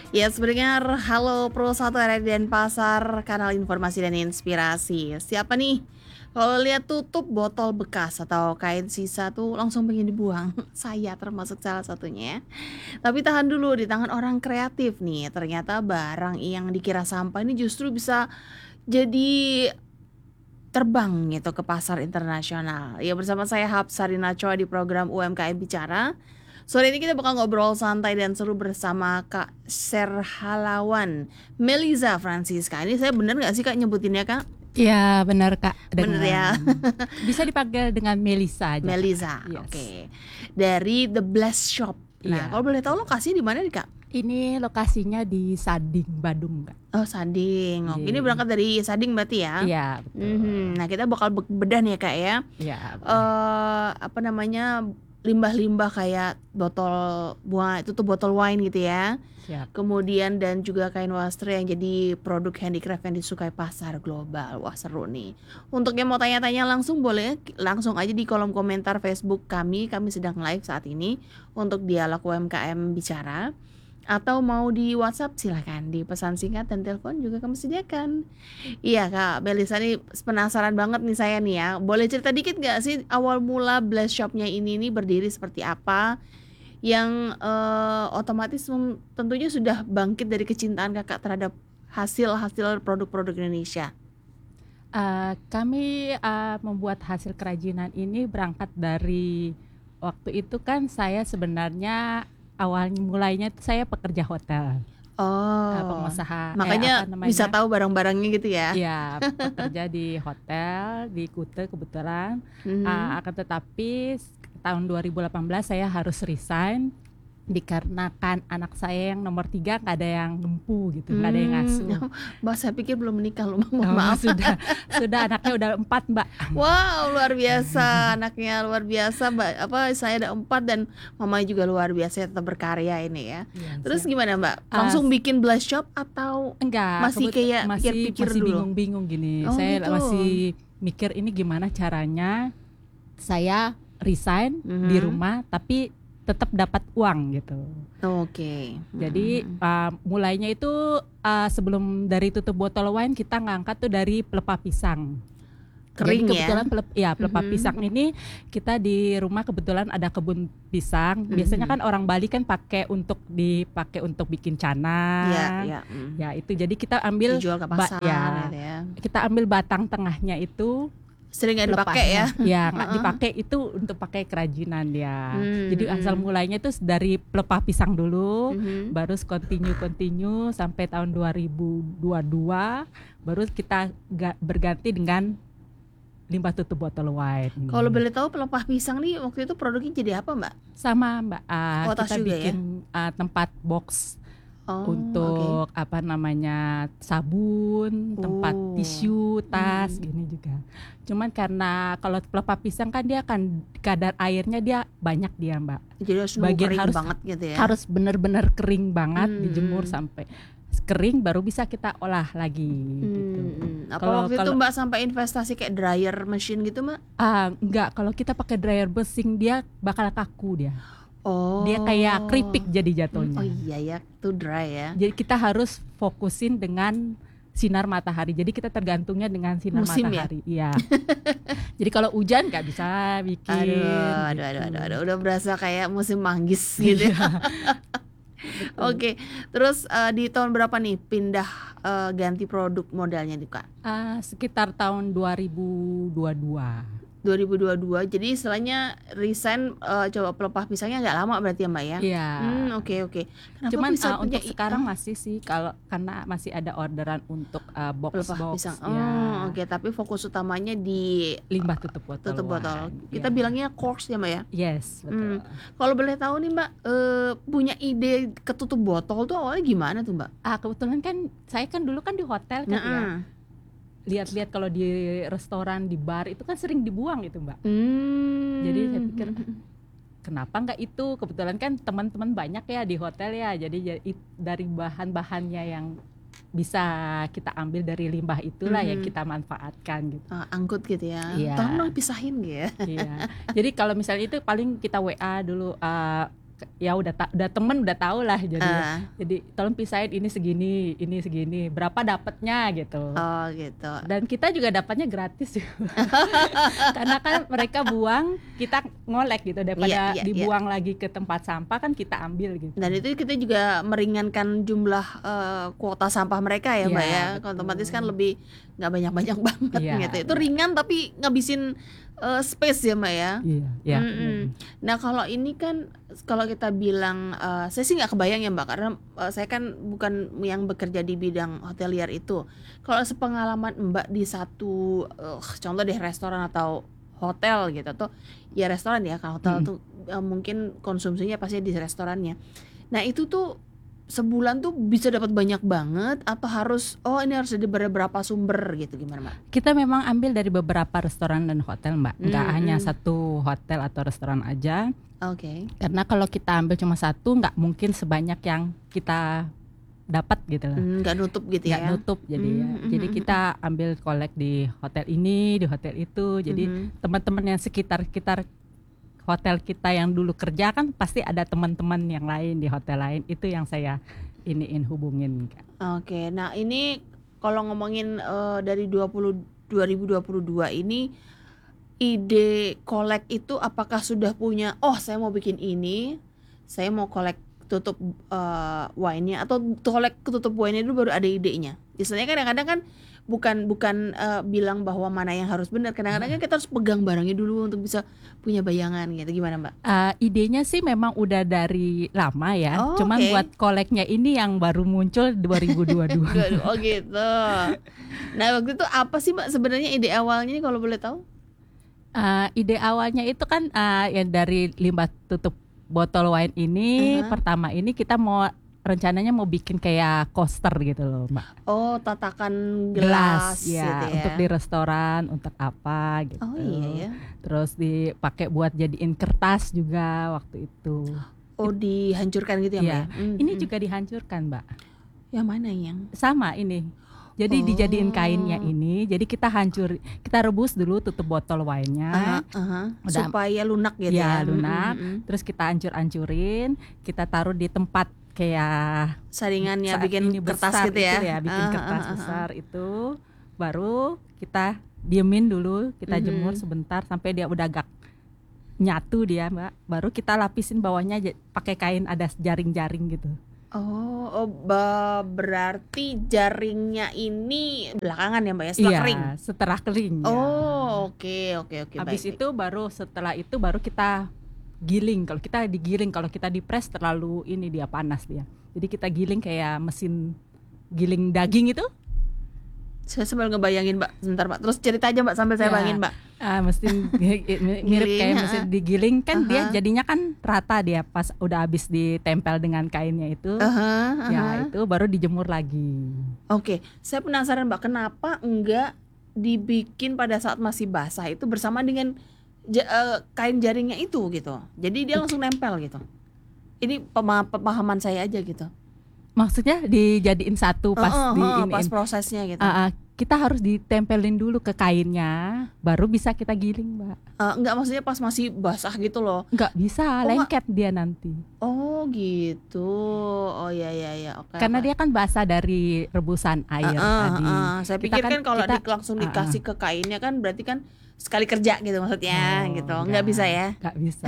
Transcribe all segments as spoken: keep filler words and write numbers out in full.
Ya, sebenarnya halo Pro satu R R Denpasar, kanal informasi dan inspirasi. Siapa nih? Kalau lihat tutup botol bekas atau kain sisa tuh langsung pengen dibuang. Saya termasuk salah satunya ya. Tapi tahan dulu, di tangan orang kreatif nih. Ternyata barang yang dikira sampah ini justru bisa jadi terbang gitu ke pasar internasional. Ya, bersama saya Hapsari Nachoa di program U M K M Bicara. Sore ini kita bakal ngobrol santai dan seru bersama Kak Serhalawan Meliza Francisca. Ini saya bener gak sih Kak nyebutinnya Kak? Iya benar Kak. Bener ya? Bisa dipanggil dengan Melisa aja. Meliza, Yes. oke. Dari The Blessed Shop. Nah, Iya. kalau boleh tahu lokasinya di mana nih Kak? Ini lokasinya di Sading, Badung Kak. Oh, Sading. Oke, Iya. ini berangkat dari Sading berarti ya? Iya betul. Mhm. Nah, kita bakal be- bedah nih ya Kak ya. Iya. eh apa namanya, limbah-limbah kayak botol buah itu tuh botol wine gitu ya. Siap. Kemudian dan juga kain wastra yang jadi produk handicraft yang disukai pasar global. Wah, seru nih. Untuk yang mau tanya-tanya langsung boleh langsung aja di kolom komentar Facebook kami. Kami sedang live saat ini untuk dialog U M K M Bicara. Atau mau di WhatsApp silakan, di pesan singkat dan telepon juga kami sediakan. Iya Kak Melisa, nih penasaran banget nih saya nih ya. Boleh cerita dikit gak sih awal mula Blessed Shop-nya ini nih berdiri seperti apa? Yang eh, otomatis mem- tentunya sudah bangkit dari kecintaan kakak terhadap hasil-hasil produk-produk Indonesia. Eh, kami eh, membuat hasil kerajinan ini berangkat dari waktu itu kan saya sebenarnya awalnya mulainya itu saya pekerja hotel, eh, Oh, pengusaha. eh, makanya apa namanya? bisa tahu barang-barangnya gitu ya. Iya, bekerja di hotel di Kuta kebetulan. Mhm. Ah, akan tetapi s- tahun dua ribu delapan belas saya harus resign dikarenakan anak saya yang nomor tiga nggak ada yang gempu gitu, nggak ada yang ngasuh. Hmm, Mbak saya pikir belum menikah loh, mohon Oh, maaf. sudah sudah anaknya udah empat Mbak. Wow, luar biasa, anaknya luar biasa, Mbak. Apa saya ada empat dan mamanya juga luar biasa, tetap berkarya ini ya. Iya, Terus siap. gimana Mbak? Ah, Langsung bikin Blessed Shop atau Enggak, masih kebet- kayak masih pikir-pikir masih dulu? bingung-bingung gini. Oh, Saya gitu. masih mikir ini gimana caranya saya resign di Mhm. rumah tapi tetap dapat uang gitu. Oke. Jadi Mhm. uh, mulainya itu uh, sebelum dari tutup botol wine kita ngangkat tuh dari pelepah pisang. Kering Jadi ya? kebetulan pelep, ya pelepah Mhm. pisang ini kita di rumah kebetulan ada kebun pisang. Biasanya Mhm. kan orang Bali kan pakai untuk dipakai untuk bikin cana. Iya, iya. mm. Ya itu jadi kita ambil Dijual ke ba- pasar ya, gitu ya. kita ambil batang tengahnya itu Sering nggak dipakai ya? pelepahnya. Ya nggak Heeh. dipakai itu untuk pakai kerajinan dia. Hmm, Jadi asal hmm. mulainya tuh dari pelepah pisang dulu. Mhm. Baru continue continue sampai tahun dua ribu dua puluh dua baru kita ga- berganti dengan limbah tutup botol wine. ini. Kalau boleh tahu pelepah pisang nih waktu itu produknya jadi apa Mbak? Sama Mbak, ah, Oh, tas kita juga ya? bikin ah, tempat box Oh, untuk apa namanya sabun, tempat Oh. tisu, tas, Hmm. gini juga. Cuman karena kalau pelepah pisang kan dia akan kadar airnya dia banyak dia Mbak. Jadi harus nunggu Bagian kering harus- banget gitu ya? Harus benar-benar kering banget, Hmm. dijemur sampai kering baru bisa kita olah lagi gitu. Hmm, apa Kalau- waktu itu kalau- Mbak sampai investasi kayak dryer machine gitu Mbak? Ah, enggak, kalau kita pakai dryer besing dia bakal kaku dia. Oh. Dia kayak keripik jadi Hmm, jatuhnya. Oh iya ya, itu dry ya. Jadi kita harus fokusin dengan sinar matahari. Jadi kita tergantungnya dengan sinar Musim ya? matahari. Iya. Jadi kalau hujan nggak bisa bikin. Aduh, aduh, gitu. aduh, aduh, aduh, udah berasa kayak musim manggis gitu. ya. Oke, terus eh, di tahun berapa nih pindah eh, ganti produk modalnya nih Kak? Ah, sekitar tahun dua ribu dua puluh dua. dua ribu dua puluh dua. Jadi istilahnya resign eh, coba pelepah pisangnya nggak lama berarti ya Mbak ya? Iya. Hmm, oke oke. Kenapa Cuman bisa uh, punya untuk i- sekarang ah, masih sih kalau karena masih ada orderan untuk uh, box pelepah box pisang? Oh, ya, oke. Tapi fokus utamanya di limbah tutup botol. tutup botol. wine. Kita Ya. bilangnya corks ya Mbak ya? Yes, betul. Kalau boleh tahu nih Mbak, eh, punya ide ketutup botol tuh awalnya gimana tuh Mbak? Ah kebetulan kan saya kan dulu kan di hotel kan ya. Nah, Lihat-lihat kalau di restoran, di bar itu kan sering dibuang itu Mbak. hmm. Jadi saya pikir kenapa nggak itu? Kebetulan kan teman-teman banyak ya di hotel ya. Jadi ya it- dari bahan-bahannya yang bisa kita ambil dari limbah itulah yang Mhm. kita manfaatkan gitu. Ah, angkut gitu ya. Iya. Tolong dong pisahin gitu ya. Iya. Jadi kalau misalnya itu paling kita W A dulu uh, ya udah ta- udah temen udah tahu lah jadi Ah. jadi tolong pisahin ini segini ini segini berapa dapatnya gitu. Oh gitu. Dan kita juga dapatnya gratis juga. Karena kan mereka buang kita ngolek gitu daripada Iya, iya, dibuang lagi ke tempat sampah kan kita ambil gitu. Dan itu kita juga meringankan jumlah eh, kuota sampah mereka ya Mbak Iya, ya. betul. Otomatis kan lebih nggak banyak-banyak banget Iya, gitu. Itu iya. ringan tapi ngabisin eh, space ya Mbak ya. Iya, iya. Mm-mm. Nah kalau ini kan kalau kita bilang eh, saya sih nggak kebayang ya Mbak karena eh, saya kan bukan yang bekerja di bidang hotelier itu. Kalau sepengalaman Mbak di satu eh, contoh deh restoran atau hotel gitu atau ya restoran ya kan hotel Mm-mm. tuh eh, mungkin konsumsinya pasti di restorannya. Nah itu tuh sebulan tuh bisa dapat banyak banget atau harus oh ini harus ada beberapa sumber gitu gimana Mbak? Kita memang ambil dari beberapa restoran dan hotel Mbak, nggak Mm-mm. hanya satu hotel atau restoran aja. Oke. Karena kalau kita ambil cuma satu nggak mungkin sebanyak yang kita dapat gitu loh. Hmm, nggak nutup gitu Nggak ya? nutup jadi ya. Mm, Jadi mm, kita ambil kolek di hotel ini, di hotel itu. Jadi Mhm. teman-teman yang sekitar-sekitar hotel kita yang dulu kerja kan pasti ada teman-teman yang lain di hotel lain. Itu yang saya iniin hubungin. Oke, nah ini kalau ngomongin eh, dari dua puluh dua ribu dua puluh dua ini ide kolek itu apakah sudah punya oh saya mau bikin ini, saya mau kolek tutup eh, wine-nya atau kolek tutup wine-nya dulu baru ada idenya. Biasanya kadang-kadang kan bukan bukan eh, bilang bahwa mana yang harus benar. Kadang-kadang kan kita harus pegang barangnya dulu untuk bisa punya bayangan gitu. Gimana, Mbak? Uh, idenya sih memang udah dari lama ya. Oh, Cuman oke. buat koleknya ini yang baru muncul dua ribu dua puluh dua. Oh gitu. Nah waktu itu apa sih Mbak sebenarnya ide awalnya nih kalau boleh tahu? Uh, ide awalnya itu kan uh, yang dari limbah tutup botol wine ini Uh-huh. pertama ini kita mau rencananya mau bikin kayak coaster gitu loh Mbak. Oh tatakan gelas, ya gitu ya. untuk di restoran untuk apa gitu. Oh iya ya. Terus dipakai buat jadiin kertas juga waktu itu. Oh dihancurkan gitu ya Mbak? Iya. ya? Hmm, Ini hmm. juga dihancurkan Mbak. Yang mana yang? Sama ini. Jadi Oh. dijadiin kainnya ini. Jadi kita hancur, kita rebus dulu tutup botol wine-nya. Aha, aha. Udah- Supaya lunak gitu ya. Ya, lunak. Hmm, hmm, hmm. Terus kita hancur-hancurin, kita taruh di tempat kayak Saringannya saat bikin ini kertas besar gitu ya. itu bikin Ah, kertas ah, ah, besar itu. Baru kita diemin dulu, kita Mhm. jemur sebentar sampai dia udah agak nyatu dia, Mbak. Baru kita lapisin bawahnya j- pakai kain ada jaring-jaring gitu. Oh, oh ba- berarti jaringnya ini belakangan ya Mbak ya setelah Iya, kering. setelah kering. ya. Oh, oke oke oke Habis baik, itu baru setelah itu baru kita giling. Kalau kita digiling, kalau kita di press terlalu ini dia panas dia. Jadi kita giling kayak mesin giling daging itu. baik. Saya sambil ngebayangin Mbak, sebentar Mbak. Terus cerita aja Mbak sambil saya Ya. bayangin Mbak. Ah, mesin mirip Giling, kayak ha. mesin digiling kan dia Aha. jadinya kan rata dia pas udah habis ditempel dengan kainnya itu. Aha, Ya, aha. itu baru dijemur lagi. Oke, saya penasaran Mbak, kenapa enggak dibikin pada saat masih basah itu bersama dengan ja- eh, kain jaringnya itu gitu. Jadi dia langsung nempel gitu. Ini pema- pemahaman saya aja gitu. Maksudnya dijadiin satu pas Heeh, di heeh, iniin. pas prosesnya gitu. Ah, ah, kita harus ditempelin dulu ke kainnya, baru bisa kita giling, Mbak. Eh, enggak maksudnya pas masih basah gitu loh. Nggak bisa, Oh, lengket dia nanti. Oh gitu. Oh ya ya ya. Oke. Karena oke. dia kan basah dari rebusan air Heeh, tadi. heeh. Saya Kita pikir kan- kan kalau kita- di- langsung heeh. dikasih ke kainnya kan berarti kan sekali kerja gitu maksudnya Oh, gitu. Enggak bisa ya. Nggak bisa.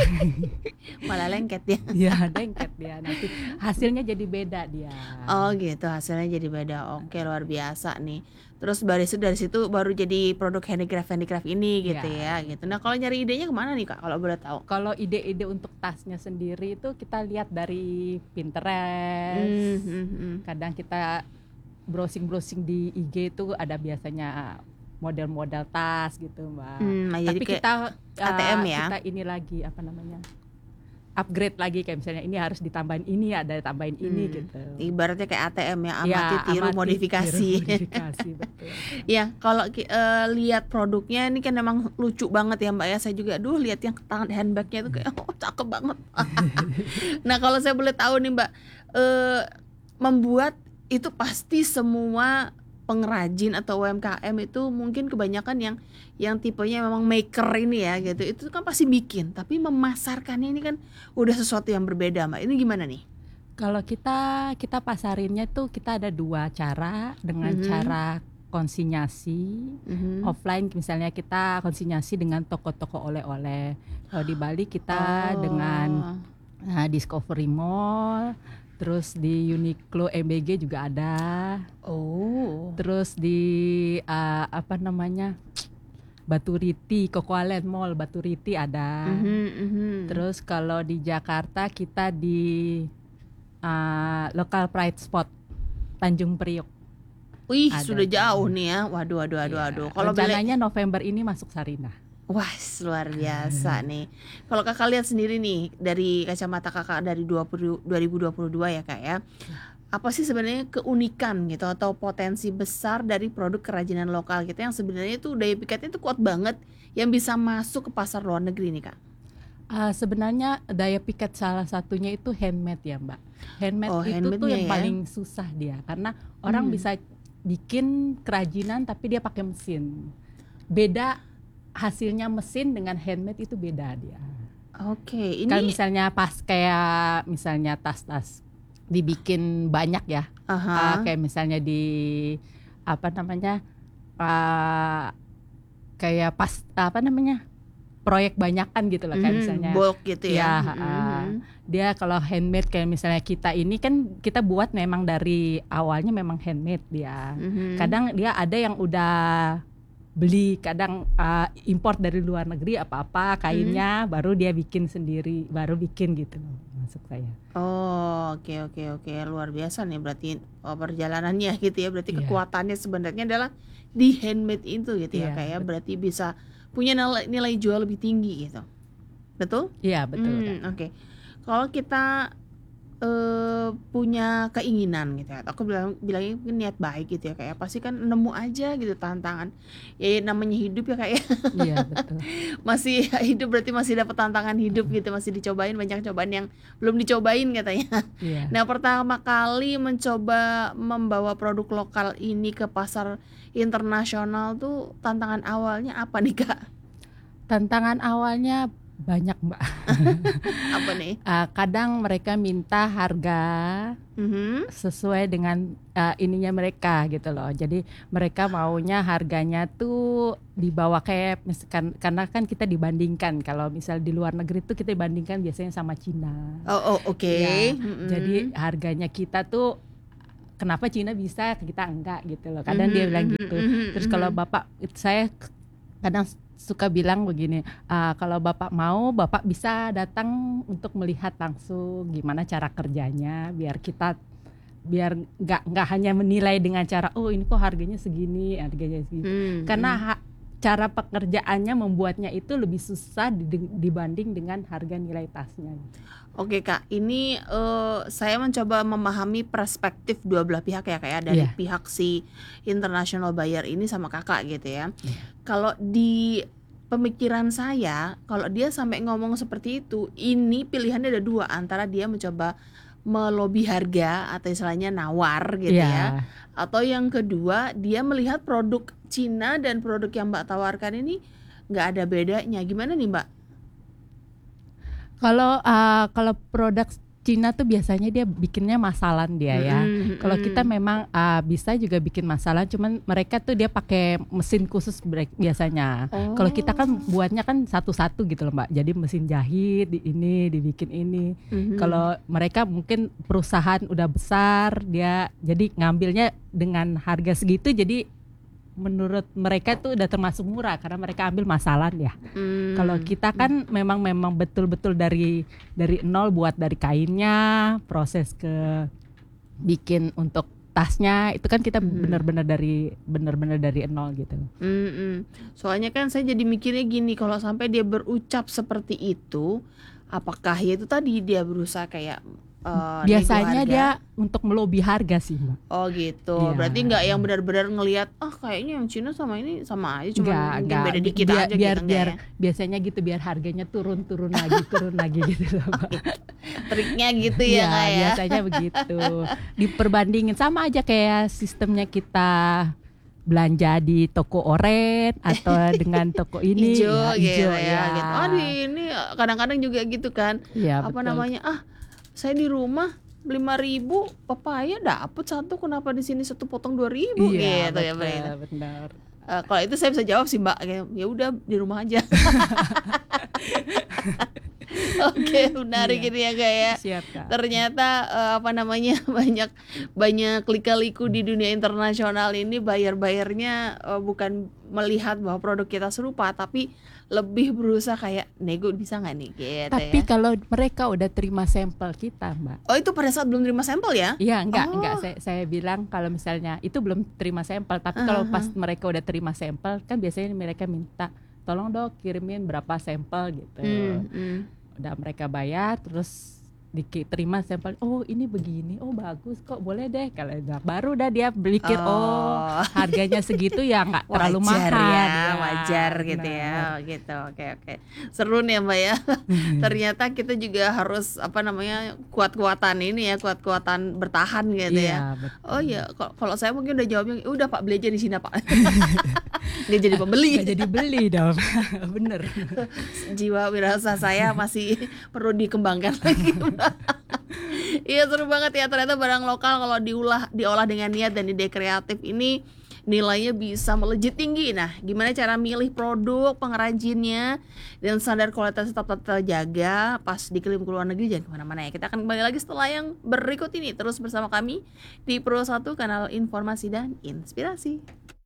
Malah lengket ya. Ya, lengket dia nanti. Hasilnya jadi beda dia. Oh gitu, hasilnya jadi beda. Oke, luar biasa nih. Terus dari situ dari situ baru jadi produk handicraft handicraft ini gitu ya, Ya. gitu. Nah kalau nyari idenya kemana nih Kak? Kalau boleh tahu? Kalau ide-ide untuk tasnya sendiri itu kita lihat dari Pinterest. Hmm, hmm, hmm. Kadang kita browsing-browsing di I G itu ada biasanya model-model tas gitu, Mbak. Hmm, nah, jadi Tapi kayak kita A T M uh, ya? Kita ini lagi apa namanya? Upgrade lagi kayak misalnya ini harus ditambahin ini, ada tambahin ini Hmm. gitu. Ibaratnya kayak A T M ya, amati Ya, tiru amati, modifikasi. tiru, modifikasi betul. Ya, kalau ki- eh, lihat produknya ini kan memang lucu banget ya Mbak ya. Saya juga duh lihat yang tangan handbagnya itu kayak oh cakep banget. Nah, kalau saya boleh tahu nih Mbak, eh, membuat itu pasti semua pengrajin atau U M K M itu mungkin kebanyakan yang yang tipenya memang maker ini ya gitu. Itu kan pasti bikin, tapi memasarkannya ini kan udah sesuatu yang berbeda, Mbak. Ini gimana nih? Kalau kita kita pasarinnya tuh kita ada dua cara, dengan Mhm. cara konsinyasi Mhm. offline, misalnya kita konsinyasi dengan toko-toko oleh-oleh. Kalau di Bali kita dengan Oh. nah, Discovery Mall, terus di Uniqlo M B G juga ada, Oh. terus di uh, apa namanya Baturiti, Koko Alen Mall Baturiti ada. Mhm, mhm. Terus kalau di Jakarta kita di uh, Local Pride Spot Tanjung Priok. Wih, Ada sudah tuh. jauh nih ya. Waduh, waduh, waduh, Iya, waduh. Kalau beli, rencananya November ini masuk Sarinah. wah, luar biasa nih. Kalau kakak lihat sendiri nih dari kacamata kakak dari dua ribu dua puluh dua ya kak ya. Apa sih sebenarnya keunikan gitu atau potensi besar dari produk kerajinan lokal kita yang sebenarnya itu daya pikatnya itu kuat banget yang bisa masuk ke pasar luar negeri nih kak? Uh, sebenarnya daya pikat salah satunya itu handmade ya Mbak. Handmade Oh, itu tuh handmade-nya yang ya. paling susah dia, karena orang Hmm. bisa bikin kerajinan tapi dia pakai mesin. Beda hasilnya mesin dengan handmade itu beda dia. Oke, Kalau ini misalnya pas kayak misalnya tas-tas dibikin banyak ya, aha. uh, kayak misalnya di apa namanya uh, kayak pas apa namanya proyek banyakan gitu loh, kayak Mhm, misalnya bulk gitu ya. ya Mhm, uh, mhm. dia kalau handmade kayak misalnya kita ini kan kita buat memang dari awalnya memang handmade dia. Mhm. Kadang dia ada yang udah beli, kadang uh, import dari luar negeri apa-apa kainnya, baru dia bikin sendiri, baru bikin gitu loh, maksud saya. Oh, oke, oke, oke, luar biasa nih berarti oh, perjalanannya gitu ya. Berarti Iya. kekuatannya sebenarnya adalah di handmade itu gitu ya Iya, kayak bet- berarti bisa punya nilai, nilai jual lebih tinggi gitu. Betul? Iya betul Kak. Hmm, oke. Kalau kita eh, punya keinginan gitu ya, aku bilang bilangnya mungkin niat baik gitu ya kayak pasti kan nemu aja gitu tantangan. Ya namanya hidup ya kayak Iya betul. masih hidup berarti masih dapat tantangan hidup gitu, masih dicobain banyak cobaan yang belum dicobain katanya. Iya. Nah, pertama kali mencoba membawa produk lokal ini ke pasar internasional tuh tantangan awalnya apa nih Kak? Tantangan awalnya banyak Mbak. Apa nih? Uh, kadang mereka minta harga Mhm. sesuai dengan uh, ininya mereka gitu loh. Jadi mereka maunya harganya tuh dibawa kayak misalkan, karena kan kita dibandingkan kalau misal di luar negeri tuh kita dibandingkan biasanya sama Cina. Oh, oh, oke. Ya, Mhm. jadi harganya kita tuh kenapa Cina bisa kita enggak gitu loh. Kadang Mhm, dia bilang mhm, gitu. mhm, Terus kalau mhm. Bapak, saya kadang suka bilang begini, "Ah, kalau Bapak mau, Bapak bisa datang untuk melihat langsung gimana cara kerjanya, biar kita biar nggak nggak hanya menilai dengan cara oh ini kok harganya segini, harganya segini." Hmm, Karena hmm. ha- cara pekerjaannya membuatnya itu lebih susah di- dibanding dengan harga nilai tasnya. Oke Kak, ini eh, saya mencoba memahami perspektif dua belah pihak ya Kak ya, dari Iya. pihak si international buyer ini sama Kakak gitu ya. Iya. Kalau di pemikiran saya, kalau dia sampai ngomong seperti itu, ini pilihannya ada dua, antara dia mencoba melobi harga atau istilahnya nawar gitu ya, Iya. atau yang kedua dia melihat produk Cina dan produk yang Mbak tawarkan ini nggak ada bedanya. Gimana nih Mbak? Kalau uh, kalau produk Cina tuh biasanya dia bikinnya masalan dia ya. Mm-mm, Kalau kita mm-mm. memang uh, bisa juga bikin masalah, cuman mereka tuh dia pakai mesin khusus bre- biasanya. Kalau kita kan Oh. buatnya kan satu-satu gitu loh Mbak. Jadi mesin jahit di ini dibikin ini. Mhm. Kalau mereka mungkin perusahaan udah besar, dia jadi ngambilnya dengan harga segitu, jadi menurut mereka tuh udah termasuk murah karena mereka ambil masalan ya. Hmm. Kalau kita kan memang memang betul-betul dari dari nol, buat dari kainnya, proses ke bikin untuk tasnya itu kan kita Mhm. benar-benar dari benar-benar dari nol gitu. Mm-mm. Soalnya kan saya jadi mikirnya gini, kalau sampai dia berucap seperti itu, apakah ya itu tadi dia berusaha kayak uh, nego Biasanya harga? dia untuk melobi harga sih, Mbak. Oh gitu. Iya. Berarti nggak yang benar-benar ngelihat ah kayaknya yang Cina sama ini sama aja, cuma Enggak, mungkin enggak. beda Bi- dikit biar, aja biar, gitu enggak biar ya. biasanya gitu biar harganya turun turun lagi turun lagi gitu loh, Mbak. Triknya gitu ya Iya, Kak ya. biasanya begitu. Diperbandingin sama aja kayak sistemnya kita belanja di toko oren atau dengan toko ini Ijo ya, gitu hijau ya, ya. gitu. Oh di ini kadang-kadang juga gitu kan. Iya, Apa betul. namanya? Ah, saya di rumah lima ribu pepaya dapet satu, kenapa di sini satu potong dua ribu Iya, gitu ya betul, Mbak. benar. Eh, kalau itu saya bisa jawab sih Mbak, kayak ya udah di rumah aja. Oke, menarik Iya. ini ya Kak ya. Siap, Kak. Ternyata eh, apa namanya banyak banyak lika-liku di dunia internasional ini, bayar-bayarnya eh, bukan melihat bahwa produk kita serupa, tapi lebih berusaha kayak nego bisa nggak nih gitu Tapi ya. kalau mereka udah terima sampel kita, Mbak. Oh itu pada saat belum terima sampel ya? Iya, enggak, Oh. enggak. Saya, saya bilang kalau misalnya itu belum terima sampel, tapi kalau pas mereka udah terima sampel, kan biasanya mereka minta, tolong dong kirimin berapa sampel gitu. Hmm, hmm. Udah mereka bayar, terus diterima sampel. Oh ini begini, oh bagus kok, boleh deh. Kalau udah baru dah dia berpikir, oh, Oh. harganya segitu ya nggak terlalu Wajar mahal. ya, Iya, wajar gitu ya. benar. Oh, gitu. Oke, oke. Seru nih ya, Mbak ya. Ternyata kita juga harus apa namanya kuat-kuatan ini ya, kuat-kuatan bertahan gitu ya. Iya, betul. Oh iya, kalau kalau saya mungkin udah jawabnya, udah Pak beli aja di sini Pak. Nggak jadi pembeli. Nggak jadi beli dong. Bener. Jiwa wirausaha saya masih perlu dikembangkan lagi. Iya seru banget ya, ternyata barang lokal kalau diolah diolah dengan niat dan ide kreatif ini nilainya bisa melejit tinggi. Nah, gimana cara milih produk, pengrajinnya, dan standar kualitas tetap terjaga pas dikirim ke luar negeri, jangan kemana-mana ya. Kita akan kembali lagi setelah yang berikut ini, terus bersama kami di Pro satu, kanal informasi dan inspirasi.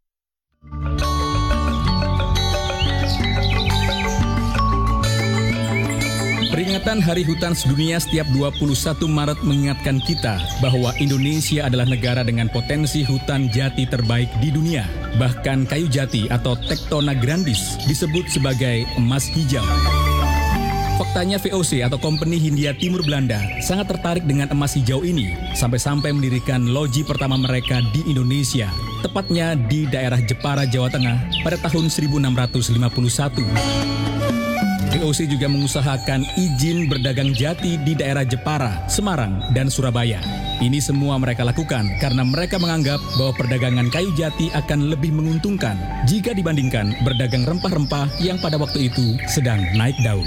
Peringatan Hari Hutan Sedunia setiap dua puluh satu Maret mengingatkan kita bahwa Indonesia adalah negara dengan potensi hutan jati terbaik di dunia. Bahkan kayu jati atau Tectona grandis disebut sebagai emas hijau. Faktanya V O C atau Company Hindia Timur Belanda sangat tertarik dengan emas hijau ini sampai-sampai mendirikan loji pertama mereka di Indonesia, tepatnya di daerah Jepara, Jawa Tengah pada tahun seribu enam ratus lima puluh satu. V O C juga mengusahakan izin berdagang jati di daerah Jepara, Semarang, dan Surabaya. Ini semua mereka lakukan karena mereka menganggap bahwa perdagangan kayu jati akan lebih menguntungkan jika dibandingkan berdagang rempah-rempah yang pada waktu itu sedang naik daun.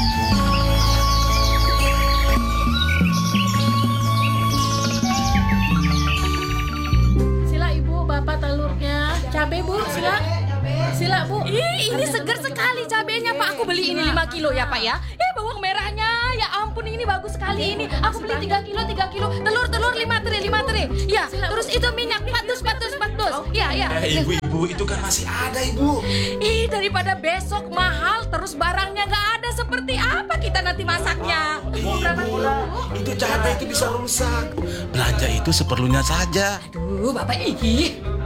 Sila ibu, bapak telurnya. Cabai bu, sila. Sila bu. Ih, ini segar sekali cabenya Pak. Aku beli ini lima kilo ya Pak ya. Eh, bawang merahnya. Ya ampun, ini bagus sekali ini. Aku beli tiga kilo, tiga kilo. Telur-telur lima teri, lima teri. Ya, terus itu minyak empat dus, empat dus, empat dus. Ya, ya. Eh, ibu-ibu itu kan masih ada ibu. Ih, daripada besok mahal terus barangnya nggak ada, seperti apa kita nanti masaknya? Berapa kilo? Itu cabai itu bisa rusak. Belanja itu seperlunya saja. Aduh, Bapak ih.